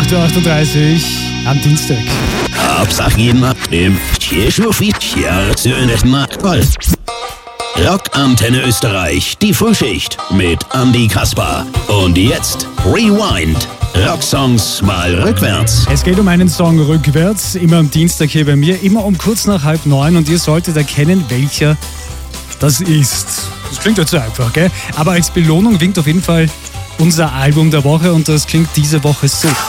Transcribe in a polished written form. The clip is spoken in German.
8:38 am Dienstag. Rockantenne Österreich, die Frühschicht mit Andy Kasper. Und jetzt Rewind. Rocksongs mal rückwärts. Es geht um einen Song rückwärts, immer am Dienstag hier bei mir, immer um kurz nach 8:30 und ihr solltet erkennen, welcher das ist. Das klingt jetzt so einfach, gell? Aber als Belohnung winkt auf jeden Fall unser Album der Woche und das klingt diese Woche so.